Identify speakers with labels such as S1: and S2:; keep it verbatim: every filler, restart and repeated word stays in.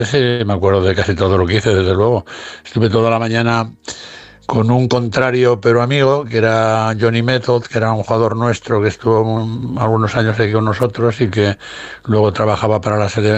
S1: Sí, me acuerdo de casi todo lo que hice, desde luego. Estuve toda la mañana con un contrario pero amigo, que era Johnny Method, que era un jugador nuestro que estuvo un- algunos años aquí con nosotros y que luego trabajaba para la, sele-